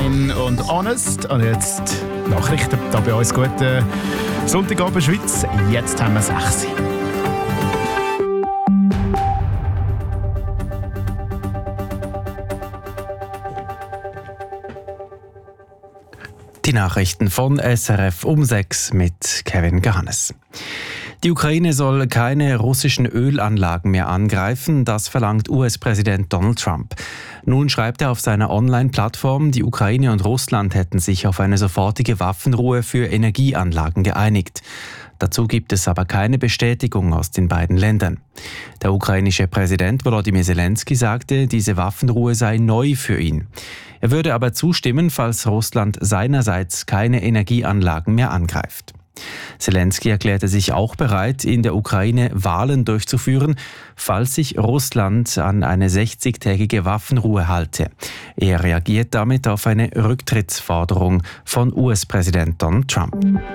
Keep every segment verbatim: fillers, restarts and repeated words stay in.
Rain und Honest. Und jetzt Nachrichten da bei uns. Guten Sonntagabend Schweiz. Jetzt haben wir sechs. Die Nachrichten von S R F um sechs mit Kevin Gahannes. Die Ukraine soll keine russischen Ölanlagen mehr angreifen, das verlangt U S-Präsident Donald Trump. Nun schreibt er auf seiner Online-Plattform, die Ukraine und Russland hätten sich auf eine sofortige Waffenruhe für Energieanlagen geeinigt. Dazu gibt es aber keine Bestätigung aus den beiden Ländern. Der ukrainische Präsident Volodymyr Zelensky sagte, diese Waffenruhe sei neu für ihn. Er würde aber zustimmen, falls Russland seinerseits keine Energieanlagen mehr angreift. Zelensky erklärte sich auch bereit, in der Ukraine Wahlen durchzuführen, falls sich Russland an eine sechzigtägige Waffenruhe halte. Er reagiert damit auf eine Rücktrittsforderung von U S-Präsident Donald Trump.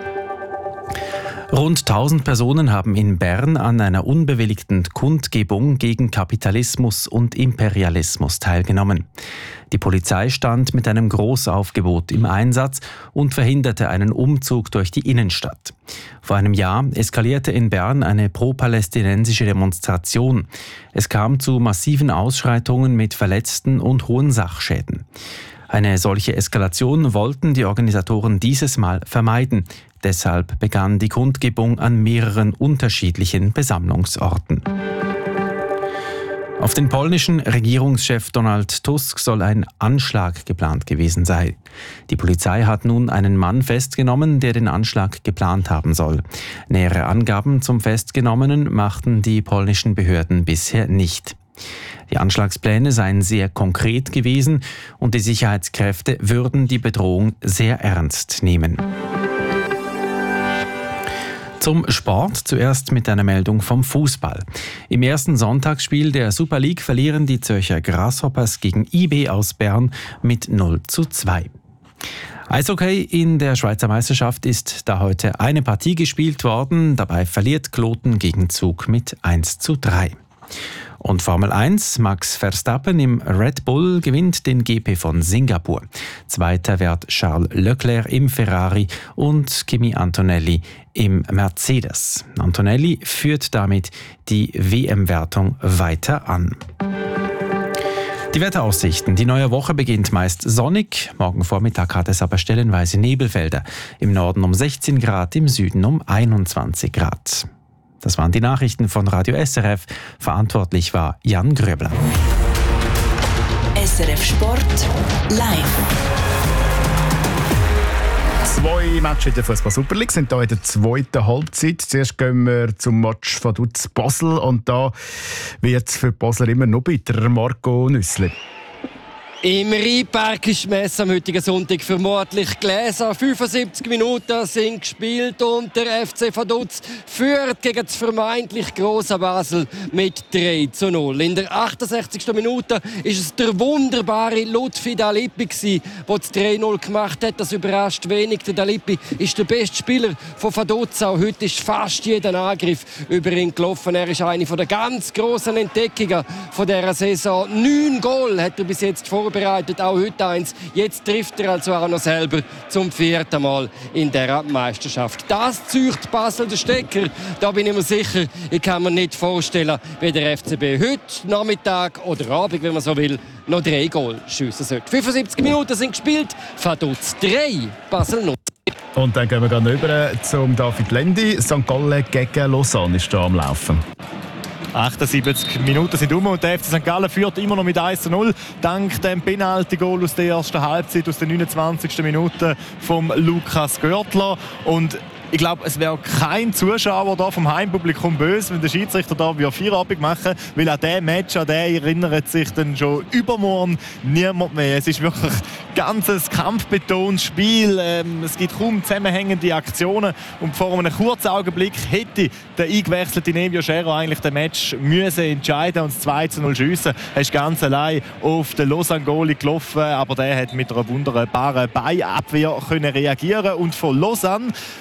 Rund tausend Personen haben in Bern an einer unbewilligten Kundgebung gegen Kapitalismus und Imperialismus teilgenommen. Die Polizei stand mit einem Großaufgebot im Einsatz und verhinderte einen Umzug durch die Innenstadt. Vor einem Jahr eskalierte in Bern eine pro-palästinensische Demonstration. Es kam zu massiven Ausschreitungen mit Verletzten und hohen Sachschäden. Eine solche Eskalation wollten die Organisatoren dieses Mal vermeiden. Deshalb begann die Kundgebung an mehreren unterschiedlichen Besammlungsorten. Auf den polnischen Regierungschef Donald Tusk soll ein Anschlag geplant gewesen sein. Die Polizei hat nun einen Mann festgenommen, der den Anschlag geplant haben soll. Nähere Angaben zum Festgenommenen machten die polnischen Behörden bisher nicht. Die Anschlagspläne seien sehr konkret gewesen und die Sicherheitskräfte würden die Bedrohung sehr ernst nehmen. Zum Sport zuerst mit einer Meldung vom Fußball. Im ersten Sonntagsspiel der Super League verlieren die Zürcher Grasshoppers gegen I B aus Bern mit null zu zwei. Eishockey in der Schweizer Meisterschaft ist da heute eine Partie gespielt worden. Dabei verliert Kloten gegen Zug mit eins zu drei. Und Formel eins, Max Verstappen im Red Bull gewinnt den G P von Singapur. Zweiter wird Charles Leclerc im Ferrari und Kimi Antonelli im Mercedes. Antonelli führt damit die W M-Wertung weiter an. Die Wetteraussichten. Die neue Woche beginnt meist sonnig. Morgen Vormittag hat es aber stellenweise Nebelfelder. Im Norden um sechzehn Grad, im Süden um einundzwanzig Grad. Das waren die Nachrichten von Radio S R F. Verantwortlich war Jan Gröbler. S R F Sport live. Zwei Matches in der Fußball Super League sind hier in der zweiten Halbzeit. Zuerst gehen wir zum Match von Vaduz Basel und da wird es für die Basler immer noch bitterer. Marco Nüssli. Im Rheinpark ist Messe am heutigen Sonntag vermutlich gelesen. fünfundsiebzig Minuten sind gespielt und der F C Vaduz führt gegen das vermeintlich grosse Basel mit drei zu null. In der achtundsechzigsten Minute ist es der wunderbare Lutfi Dalippi, der das drei null gemacht hat. Das überrascht wenig. Der Dalippi ist der beste Spieler von Vaduz. Auch heute ist fast jeder Angriff über ihn gelaufen. Er ist eine der ganz grossen Entdeckungen von dieser Saison. Neun Goal hat er bis jetzt vorbereitet. Bereitet auch heute eins. Jetzt trifft er also auch noch selber zum vierten Mal in dieser Meisterschaft. Das zieht Basel den Stecker. Da bin ich mir sicher, ich kann mir nicht vorstellen, wie der F C B heute Nachmittag oder Abend, wenn man so will, noch drei Goal schiessen sollte. fünfundsiebzig Minuten sind gespielt. Vaduz drei, Basel null. Und dann gehen wir gerade rüber zum David Lendi. Sankt Gallen gegen Lausanne ist da am Laufen. achtundsiebzig Minuten sind um und der F C Sankt Gallen führt immer noch mit eins zu null. Dank dem Penalty-Goal aus der ersten Halbzeit, aus der neunundzwanzigsten Minute vom Lukas Görtler. Und ich glaube, es wäre kein Zuschauer da vom Heimpublikum böse, wenn der Schiedsrichter da Feierabend machen, weil an diesem Match, an den erinnert sich dann schon übermorgen niemand mehr. Es ist wirklich ein ganzes kampfbetontes Spiel. Ähm, es gibt kaum zusammenhängende Aktionen und vor einem kurzen Augenblick hätte der eingewechselte Nevio Scherro eigentlich den Match müssen entscheiden und das zwei zu null schiessen. Er ist ganz allein auf den Lausanne-Goalie gelaufen, aber der hat mit einer wunderbaren Beinabwehr können reagieren und von Lausanne, von Lausanne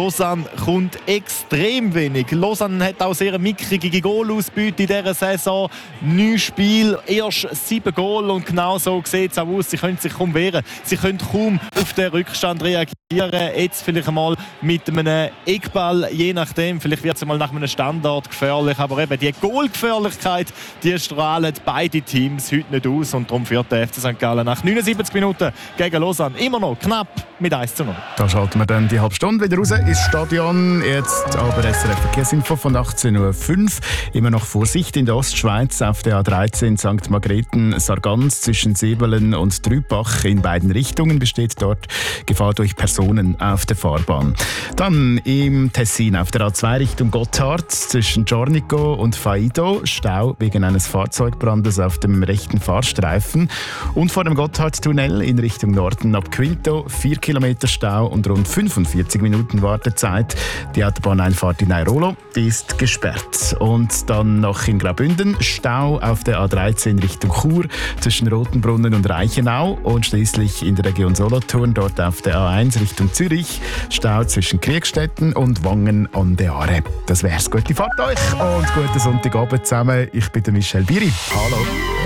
Lausanne kommt extrem wenig. Lausanne hat auch sehr mickrige Goalausbeute in dieser Saison. Neun Spiele, erst sieben Goal und genau so sieht es auch aus. Sie können sich kaum wehren. Sie können kaum auf den Rückstand reagieren. Jetzt vielleicht einmal mit einem Eckball, je nachdem. Vielleicht wird es einmal nach einem Standard gefährlich. Aber eben die Goalgefährlichkeit, die strahlen beide Teams heute nicht aus. Und darum führt der F C Sankt Gallen nach neunundsiebzig Minuten gegen Lausanne immer noch knapp mit eins zu null. Da schalten wir dann die halbe Stunde wieder raus ins Stadion. Jetzt aber S R F Verkehrsinfo von achtzehn Uhr fünf. Immer noch Vorsicht in der Ostschweiz auf der A dreizehn Sankt Margrethen-Sargans zwischen Sebelen und Trübach. In beiden Richtungen besteht dort Gefahr durch Personen auf der Fahrbahn. Dann im Tessin auf der A zwei Richtung Gotthard zwischen Giornico und Faido. Stau wegen eines Fahrzeugbrandes auf dem rechten Fahrstreifen. Und vor dem Gotthardtunnel in Richtung Norden ab Quinto vier Kilometer Stau und rund fünfundvierzig Minuten Wartezeit. Die Autobahneinfahrt in Airolo, die ist gesperrt. Und dann noch in Graubünden Stau auf der A dreizehn Richtung Chur zwischen Rotenbrunnen und Reichenau. Und schließlich in der Region Solothurn, dort auf der A eins Richtung Zürich, Stau zwischen Kriegstetten und Wangen an der Aare. Das wär's. Gute Fahrt euch und guten Sonntagabend zusammen. Ich bin der Michel Biri. Hallo.